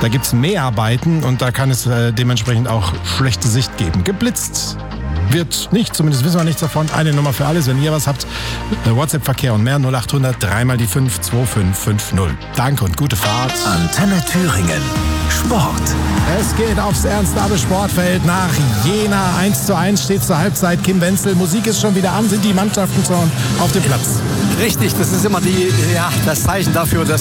Da gibt es Mäharbeiten und da kann es dementsprechend auch schlechte Sicht geben. Geblitzt wird nicht, zumindest wissen wir nichts davon. Eine Nummer für alles, wenn ihr was habt. WhatsApp-Verkehr und mehr 0800 3 mal die 5 2550. Danke und gute Fahrt. Antenne Thüringen. Sport. Es geht aufs Ernst-Abbe Sportfeld nach Jena. 1:1 steht zur Halbzeit. Kim Wenzel, Musik ist schon wieder an. Sind die Mannschaften schon auf dem Platz? Richtig, das ist immer das Zeichen dafür, dass